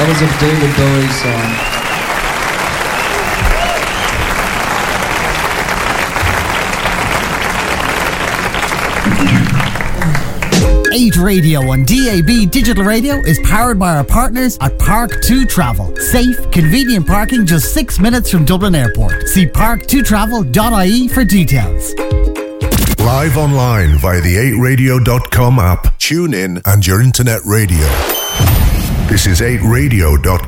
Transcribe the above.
That was a David Bowie song. 8 Radio on DAB Digital Radio is powered by our partners at Park2 Travel. Safe, convenient parking just 6 minutes from Dublin Airport. See park2travel.ie for details. Live online via the 8radio.com app. Tune in and your internet radio. This is 8radio.com.